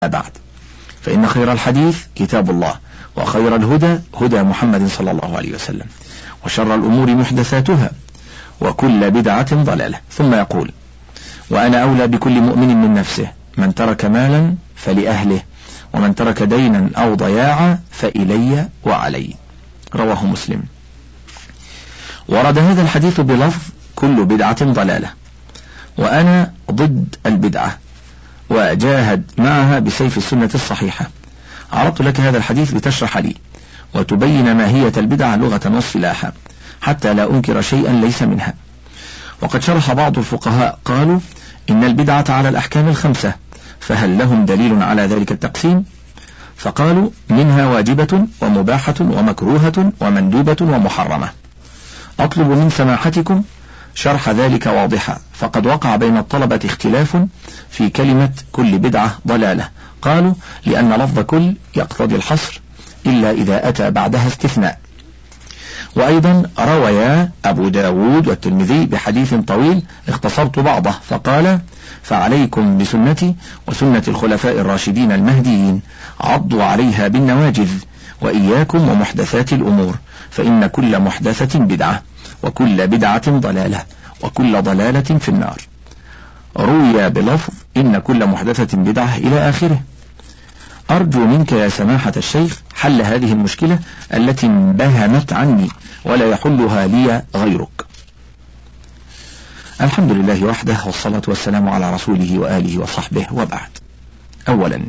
بعد، فإن خير الحديث كتاب الله، وخير الهدى هدى محمد صلى الله عليه وسلم، وشر الأمور محدثاتها، وكل بدعة ضلالة. ثم يقول: وأنا أولى بكل مؤمن من نفسه، من ترك مالا فلأهله، ومن ترك دينا أو ضياعا فإلي وعلي. رواه مسلم. ورد هذا الحديث بلفظ كل بدعة ضلالة، وأنا ضد البدعة وجاهد معها بسيف السنة الصحيحة. عرضت لك هذا الحديث لتشرح لي وتبين ماهية البدعة لغة واصطلاحا، حتى لا أنكر شيئا ليس منها. وقد شرح بعض الفقهاء قالوا إن البدعة على الأحكام الخمسة، فهل لهم دليل على ذلك التقسيم؟ فقالوا: منها واجبة ومباحة ومكروهة ومندوبة ومحرمة. أطلب من سماحتكم شرح ذلك واضحا، فقد وقع بين الطلبة اختلاف في كلمة كل بدعة ضلالة. قالوا: لأن لفظ كل يقتضي الحصر إلا إذا أتى بعدها استثناء. وأيضا رويا أبو داود والترمذي بحديث طويل اختصرت بعضه، فقال: فعليكم بسنتي وسنة الخلفاء الراشدين المهديين، عضوا عليها بالنواجذ، وإياكم ومحدثات الأمور، فإن كل محدثة بدعة، وكل بدعة ضلالة، وكل ضلالة في النار. روي بلفظ إن كل محدثة بدعة إلى آخره. أرجو منك يا سماحة الشيخ حل هذه المشكلة التي انبهمت عني ولا يحلها لي غيرك. الحمد لله وحده، والصلاة والسلام على رسوله وآله وصحبه، وبعد. أولا،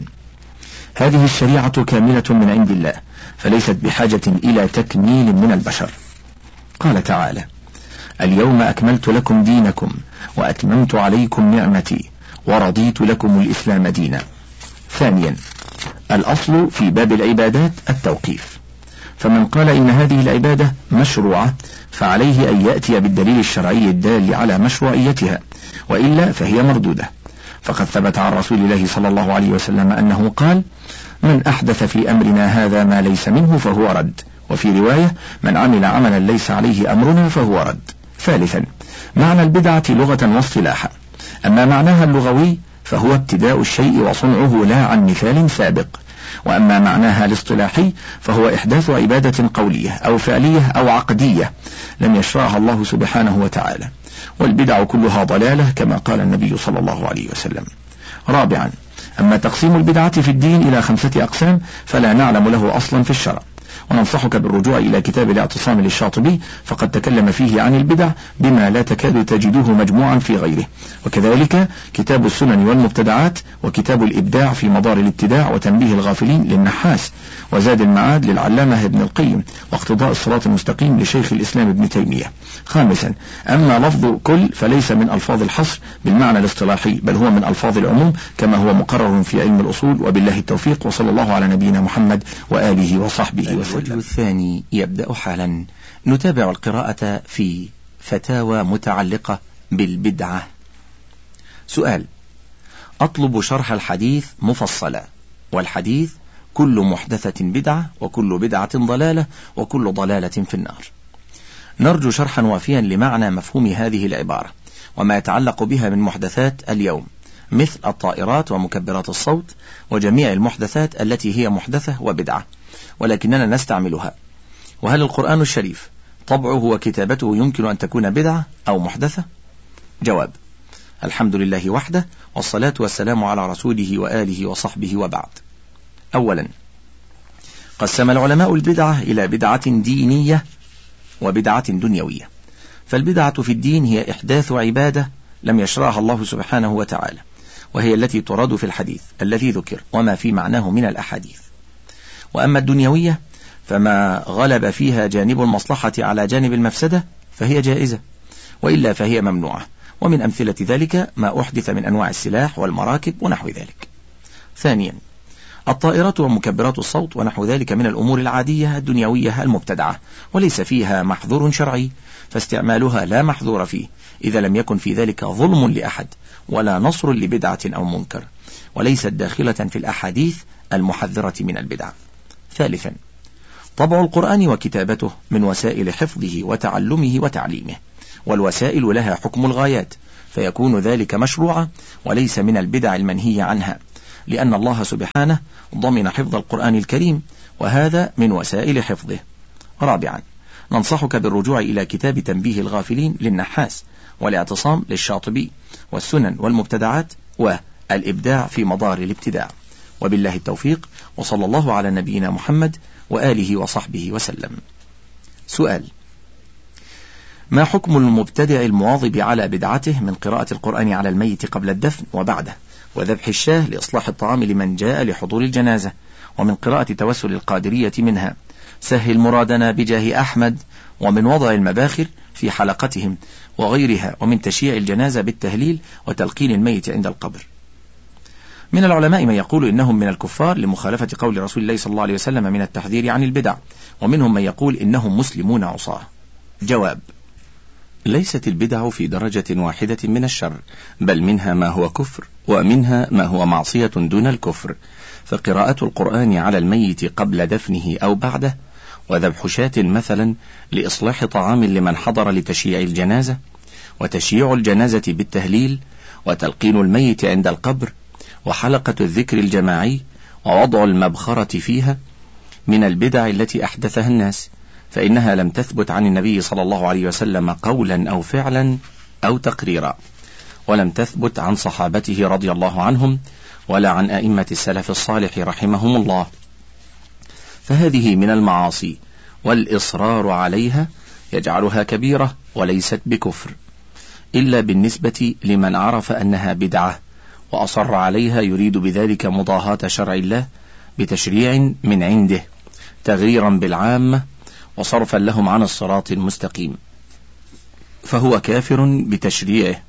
هذه الشريعة كاملة من عند الله، فليست بحاجة إلى تكميل من البشر. قال تعالى: اليوم أكملت لكم دينكم وأتممت عليكم نعمتي ورضيت لكم الإسلام دينا. ثانيا، الأصل في باب العبادات التوقيف، فمن قال إن هذه العبادة مشروعة فعليه أن يأتي بالدليل الشرعي الدال على مشروعيتها، وإلا فهي مردودة. فقد ثبت عن رسول الله صلى الله عليه وسلم أنه قال: من أحدث في أمرنا هذا ما ليس منه فهو رد، وفي رواية: من عمل عملا ليس عليه أمرنا فهو رد. ثالثا، معنى البدعة لغة واصطلاحا. أما معناها اللغوي فهو ابتداء الشيء وصنعه لا عن مثال سابق، وأما معناها الاصطلاحي فهو إحداث عبادة قولية أو فعلية أو عقدية لم يشرعها الله سبحانه وتعالى. والبدع كلها ضلالة كما قال النبي صلى الله عليه وسلم. رابعا، أما تقسيم البدعة في الدين إلى 5 أقسام فلا نعلم له أصلا في الشرع، وننصحك بالرجوع إلى كتاب الاعتصام للشاطبي، فقد تكلم فيه عن البدع بما لا تكاد تجده مجموعا في غيره. وكذلك كتاب السنن والمبتدعات، وكتاب الإبداع في مدار الابتداع وتنبيه الغافلين للنحاس، وزاد المعاد للعلامة ابن القيم، واقتضاء الصراط المستقيم لشيخ الإسلام ابن تيمية. خامسا، أما لفظ كل فليس من ألفاظ الحصر بالمعنى الاصطلاحي، بل هو من ألفاظ العموم كما هو مقرر في علم الأصول، وبالله التوفيق، وصلى الله على نبينا محمد وآله وصحبه وسلم. الوجه الثاني يبدأ حالا. نتابع القراءة في فتاوى متعلقة بالبدعة. سؤال: أطلب شرح الحديث مفصلا، والحديث كل محدثة بدعة، وكل بدعة ضلالة، وكل ضلالة في النار. نرجو شرحا وافيا لمعنى مفهوم هذه العبارة وما يتعلق بها من محدثات اليوم، مثل الطائرات ومكبرات الصوت وجميع المحدثات التي هي محدثة وبدعة ولكننا نستعملها. وهل القرآن الشريف طبعه وكتابته يمكن أن تكون بدعة أو محدثة؟ جواب: الحمد لله وحده، والصلاة والسلام على رسوله وآله وصحبه، وبعد. أولا، قسم العلماء البدعة إلى بدعة دينية وبدعة دنيوية. فالبدعة في الدين هي إحداث عبادة لم يشرعها الله سبحانه وتعالى، وهي التي تراد في الحديث الذي ذكر وما في معناه من الأحاديث. وأما الدنيوية فما غلب فيها جانب المصلحة على جانب المفسدة فهي جائزة، وإلا فهي ممنوعة. ومن أمثلة ذلك ما أحدث من أنواع السلاح والمراكب ونحو ذلك. ثانيا، الطائرات ومكبرات الصوت ونحو ذلك من الأمور العادية الدنيوية المبتدعة، وليس فيها محظور شرعي، فاستعمالها لا محظور فيه إذا لم يكن في ذلك ظلم لأحد ولا نصر لبدعة أو منكر، وليست داخلة في الأحاديث المحذرة من البدع. ثالثا، طبع القرآن وكتابته من وسائل حفظه وتعلمه وتعليمه، والوسائل لها حكم الغايات، فيكون ذلك مشروعا وليس من البدع المنهي عنها. لأن الله سبحانه ضمن حفظ القرآن الكريم، وهذا من وسائل حفظه. رابعا، ننصحك بالرجوع إلى كتاب تنبيه الغافلين للنحاس، والاعتصام للشاطبي، والسنن والمبتدعات، والإبداع في مدار الابتداع. وبالله التوفيق، وصلى الله على نبينا محمد وآله وصحبه وسلم. سؤال: ما حكم المبتدع المواظب على بدعته من قراءة القرآن على الميت قبل الدفن وبعده، وذبح الشاه لإصلاح الطعام لمن جاء لحضور الجنازة، ومن قراءة توسل القادرية منها سهل مرادنا بجاه أحمد، ومن وضع المباخر في حلقتهم وغيرها، ومن تشييع الجنازة بالتهليل وتلقين الميت عند القبر؟ من العلماء من يقول إنهم من الكفار لمخالفة قول رسول الله صلى الله عليه وسلم من التحذير عن البدع، ومنهم من يقول إنهم مسلمون عصاة. جواب: ليست البدع في درجة واحدة من الشر، بل منها ما هو كفر ومنها ما هو معصية دون الكفر. فقراءة القرآن على الميت قبل دفنه أو بعده، وذبح شاة مثلا لإصلاح طعام لمن حضر لتشييع الجنازة، وتشييع الجنازة بالتهليل، وتلقين الميت عند القبر، وحلقة الذكر الجماعي، ووضع المبخرة فيها، من البدع التي أحدثها الناس، فإنها لم تثبت عن النبي صلى الله عليه وسلم قولا أو فعلا أو تقريرا، ولم تثبت عن صحابته رضي الله عنهم، ولا عن أئمة السلف الصالح رحمهم الله. فهذه من المعاصي، والإصرار عليها يجعلها كبيرة وليست بكفر، إلا بالنسبة لمن عرف أنها بدعة وأصر عليها، يريد بذلك مضاهاة شرع الله بتشريع من عنده، تغييرا بالعامة وصرفا لهم عن الصراط المستقيم، فهو كافر بتشريعه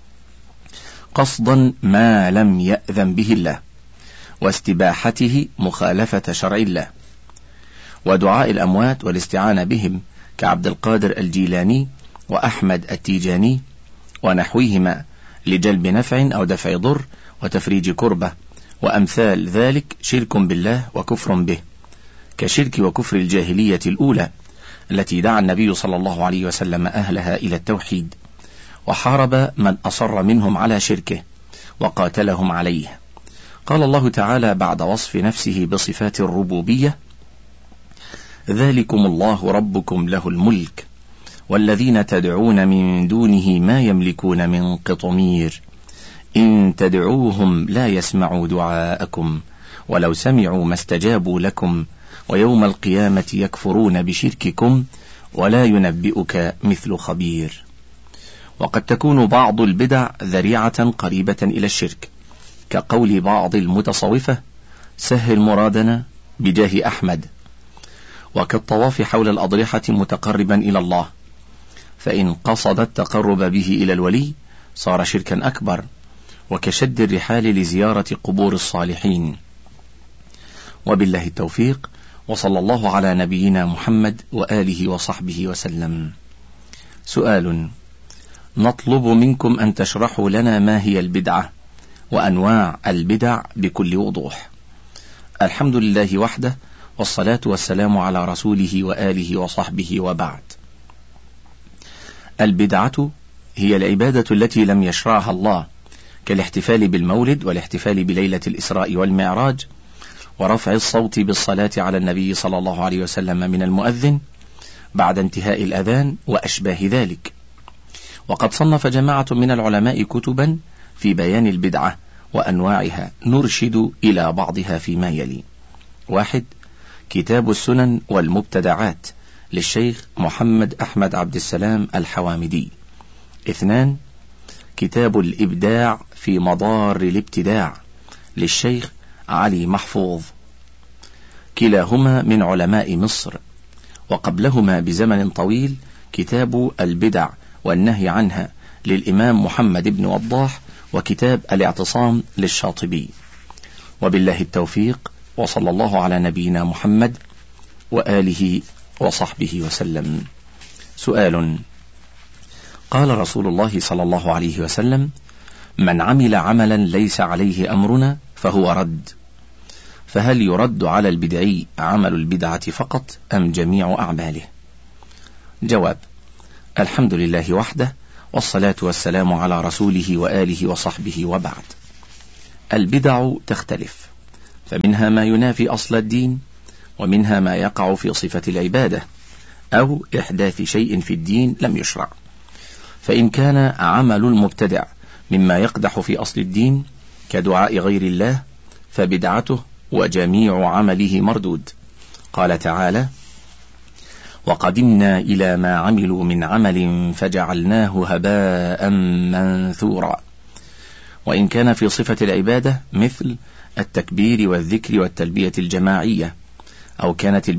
قصدا ما لم يأذن به الله، واستباحته مخالفة شرع الله. ودعاء الأموات والاستعانة بهم كعبد القادر الجيلاني وأحمد التيجاني ونحويهما لجلب نفع أو دفع ضر وتفريج كربة وأمثال ذلك شرك بالله وكفر به، كشرك وكفر الجاهلية الأولى التي دعا النبي صلى الله عليه وسلم أهلها إلى التوحيد، وحارب من أصر منهم على شركه وقاتلهم عليه. قال الله تعالى بعد وصف نفسه بصفات الربوبية: ذلكم الله ربكم له الملك والذين تدعون من دونه ما يملكون من قطمير إن تدعوهم لا يسمعوا دعاءكم ولو سمعوا ما استجابوا لكم ويوم القيامة يكفرون بشرككم ولا ينبئك مثل خبير. وقد تكون بعض البدع ذريعة قريبة إلى الشرك، كقول بعض المتصوفة: سهل مرادنا بجاه أحمد، وكالطواف حول الأضرحة متقربا إلى الله، فإن قصد التقرب به إلى الولي صار شركا أكبر، وكشد الرحال لزيارة قبور الصالحين. وبالله التوفيق، وصلى الله على نبينا محمد وآله وصحبه وسلم. سؤال: نطلب منكم أن تشرحوا لنا ما هي البدعة وأنواع البدع بكل وضوح. الحمد لله وحده، والصلاة والسلام على رسوله وآله وصحبه، وبعد. البدعة هي العبادة التي لم يشرعها الله، كالاحتفال بالمولد والاحتفال بليلة الإسراء والمعراج، ورفع الصوت بالصلاة على النبي صلى الله عليه وسلم من المؤذن بعد انتهاء الأذان وأشباه ذلك. وقد صنف جماعة من العلماء كتبا في بيان البدعة وأنواعها، نرشد إلى بعضها فيما يلي: 1. كتاب السنن والمبتدعات للشيخ محمد أحمد عبد السلام الحوامدي. 2. كتاب الإبداع في مدار الابتداع للشيخ علي محفوظ، كلاهما من علماء مصر. وقبلهما بزمن طويل كتاب البدع والنهي عنها للإمام محمد بن وضاح، وكتاب الاعتصام للشاطبي. وبالله التوفيق، وصلى الله على نبينا محمد وآله وصحبه وسلم. سؤال: قال رسول الله صلى الله عليه وسلم: من عمل عملا ليس عليه أمرنا فهو رد. فهل يرد على البدعي عمل البدعة فقط أم جميع أعماله؟ جواب: الحمد لله وحده، والصلاة والسلام على رسوله وآله وصحبه، وبعد. البدع تختلف، فمنها ما ينافي أصل الدين، ومنها ما يقع في صفة العبادة أو إحداث شيء في الدين لم يشرع. فإن كان عمل المبتدع مما يقدح في أصل الدين كدعاء غير الله فبدعته وجميع عمله مردود. قال تعالى: وقدمنا إلى ما عملوا من عمل فجعلناه هباء منثورا. وإن كان في صفة العبادة مثل التكبير والذكر والتلبية الجماعية، أو كانت